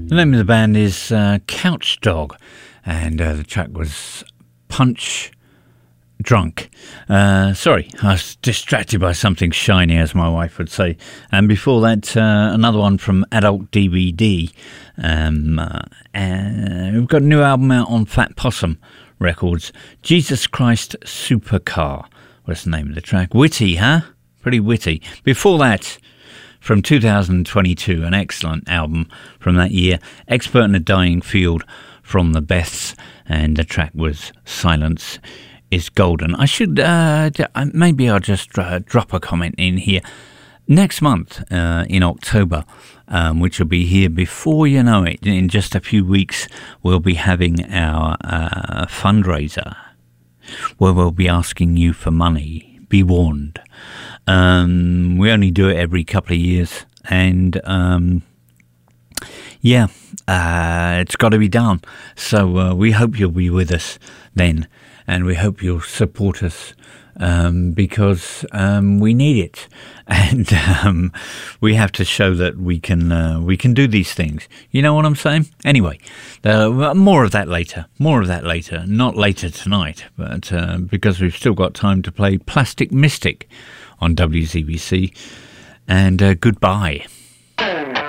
The name of the band is Couch Dog, and the track was Punch Drunk. Sorry, I was distracted by something shiny, as my wife would say. And before that, another one from Adult DVD. We've got a new album out on Fat Possum Records. Jesus Christ Supercar was the name of the track. Witty, huh? Pretty witty. Before that, from 2022, an excellent album from that year, Expert in a Dying Field from the Beths, and the track was Silence is Golden. I should, maybe I'll just drop a comment in here. Next month, in October, which will be here before you know it, in just a few weeks, we'll be having our fundraiser, where we'll be asking you for money. Be warned. We only do it every couple of years, and it's got to be done. So we hope you'll be with us then, and we hope you'll support us because we need it, and we have to show that we can do these things. You know what I'm saying? Anyway, more of that later. Not later tonight, but because we've still got time to play Plastic Mystic on WZBC. And goodbye.